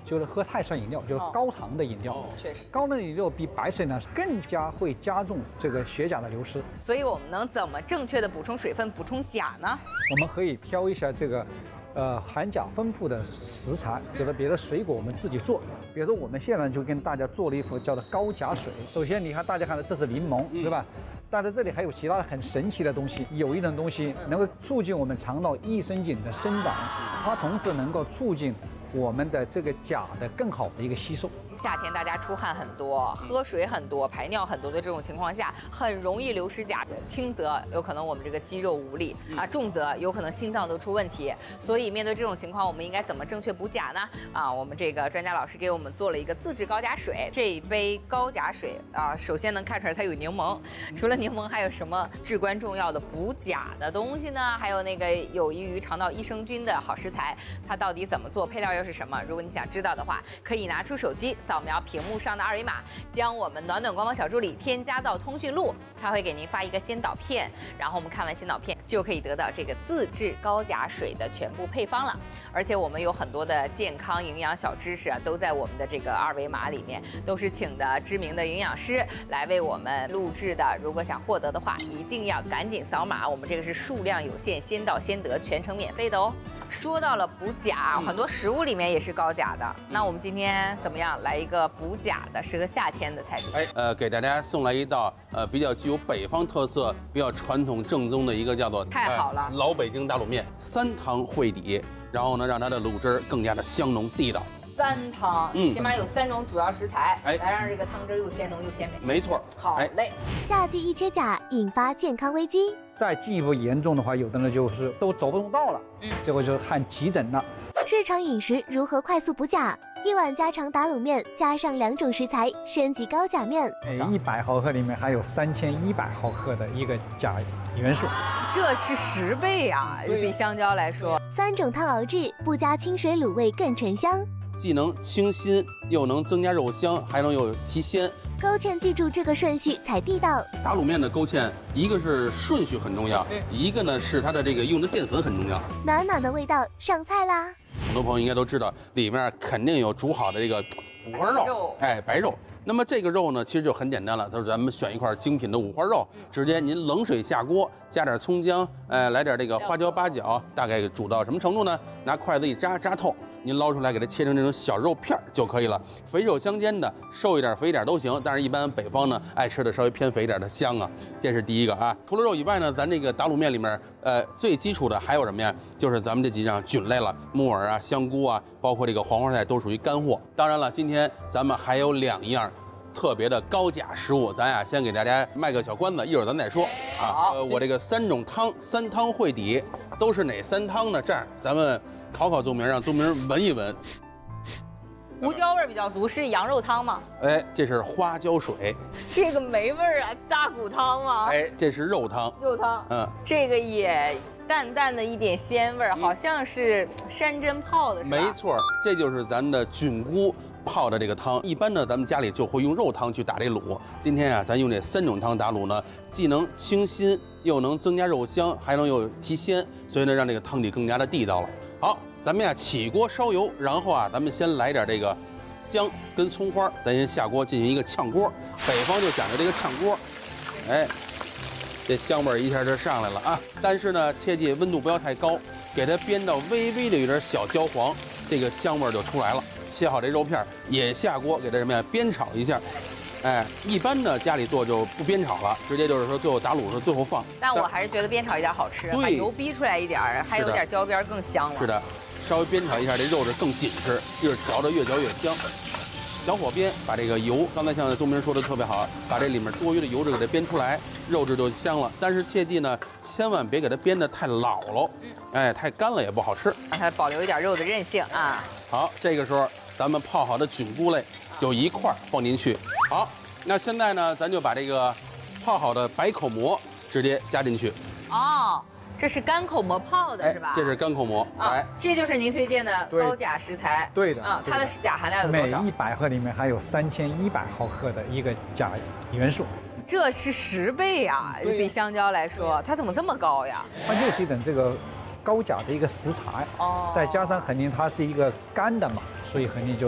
就是喝碳酸饮料，就是高糖的饮料。 确实， 高糖的饮料比白水呢更加会加重这个血钾的流失。 所以我们能怎么正确的补充水分、补充钾呢？ 我们可以挑一下这个。含钾丰富的食材，就是别的水果我们自己做。比如说我们现在就跟大家做了一副叫做高钾水。首先你看大家看到这是柠檬，对吧？但是这里还有其他很神奇的东西，有一种东西能够促进我们肠道益生菌的生长，它同时能够促进我们的这个钾的更好的一个吸收。 夏天大家出汗很多，喝水很多，排尿很多的这种情况下，很容易流失钾。轻则有可能我们这个肌肉无力啊，重则有可能心脏都出问题。所以面对这种情况，我们应该怎么正确补钾呢？啊，我们这个专家老师给我们做了一个自制高钾水。这一杯高钾水啊，首先能看出来它有柠檬，除了柠檬还有什么至关重要的补钾的东西呢？还有那个有益于肠道益生菌的好食材，它到底怎么做？配料又是什么？如果你想知道的话，可以拿出手机扫描屏幕上的二维码，将我们暖暖官方小助理添加到通讯录，他会给您发一个先导片，然后我们看完先导片就可以得到这个自制高钾水的全部配方了。而且我们有很多的健康营养小知识啊，都在我们的这个二维码里面，都是请的知名的营养师来为我们录制的。如果想获得的话，一定要赶紧扫码，我们这个是数量有限，先到先得，全程免费的哦。说到了补钾，很多食物里面也是高钾的。那我们今天怎么样来一个补钾的适合夏天的菜品？ 给大家送来一道比较具有北方特色、比较传统正宗的一个叫做太好了老北京打卤面，3汤烩底，然后呢让它的卤汁更加的香浓地道。 3汤，起码有3种主要食材，来让这个汤汁又鲜浓又鲜美。 没错， 好嘞。 夏季一缺钾，引发健康危机。 再进一步严重的话，有的人就是都走不动道了，结果就是喊急诊了。 日常饮食如何快速补钾？一碗家常打卤面加上2种食材，升级高钾面。 每100毫克里面还有3100毫克的一个钾元素， 这是10倍啊！比香蕉来说 ，3种汤熬制，不加清水卤味更醇香。 既能清新，又能增加肉香，还能有提鲜。 勾芡记住这个顺序才地道。 打卤面的勾芡，一个是顺序很重要，一个呢是它的这个用的淀粉很重要。 暖暖的味道上菜啦！ 很多朋友应该都知道，里面肯定有煮好的这个五花肉，白肉。那么这个肉呢，其实就很简单了，就是咱们选一块精品的五花肉，直接您冷水下锅，加点葱姜，来点这个花椒八角，大概煮到什么程度呢？拿筷子一扎，扎透。您捞出来，给它切成这种小肉片就可以了，肥瘦相间的，瘦一点、肥一点都行。但是，一般北方呢爱吃的稍微偏肥一点的香啊，这是第一个啊。除了肉以外呢，咱这个打卤面里面，最基础的还有什么呀？就是咱们这几样菌类了，木耳啊、香菇啊，包括这个黄花菜都属于干货。当然了，今天咱们还有2样特别的高钾食物，咱呀先给大家卖个小关子，一会儿咱再说啊。我这个3种汤，3汤烩底都是哪3汤呢？这样咱们考宗明，让宗明闻一闻。 胡椒味比较足，是羊肉汤吗？ 这是花椒水。 这个没味儿啊，大骨汤吗？ 这是肉汤。 肉汤，这个也淡淡的一点鲜味儿，好像是山珍泡的，是吧？ 没错，这就是咱的菌菇泡的这个汤。一般呢，咱们家里就会用肉汤去打这卤。今天啊，咱用这3种汤打卤呢，既能清新，又能增加肉香，还能有提鲜，所以呢，让这个汤底更加的地道了。好，咱们呀起锅烧油，然后啊，咱们先来点这个姜跟葱花，咱先下锅进行一个炝锅。北方就讲究这个炝锅，这香味一下就上来了啊！但是呢，切记温度不要太高，给它煸到微微的有点小焦黄，这个香味就出来了。切好这肉片也下锅，给它什么呀煸炒一下。一般呢家里做就不煸炒了，直接就是说最后打卤的时候最后放。 但我还是觉得煸炒一点好吃，把油逼出来一点，还有点焦边更香了。 是的，稍微煸炒一下，这肉质更紧实，一会儿嚼着越嚼越香。小火煸，把这个油，刚才像宗明说的特别好，把这里面多余的油脂给它煸出来，肉质就香了。但是切记呢，千万别给它煸得太老了，太干了也不好吃， 让它保留一点肉的韧性啊。 好，这个时候咱们泡好的菌菇类就一块放进去。好，那现在呢，咱就把这个泡好的白口蘑直接加进去。 哦。这是干口蘑泡的是吧？ 这是干口蘑， 这就是您推荐的高钾食材。 对的啊，它的钾含量有多少？ 每100克里面还有3100毫克的一个钾元素， 这是10倍啊！比香蕉来说，它怎么这么高呀？ 它就是一种这个高钾的一个食材，再加上肯定它是一个干的嘛，所以肯定就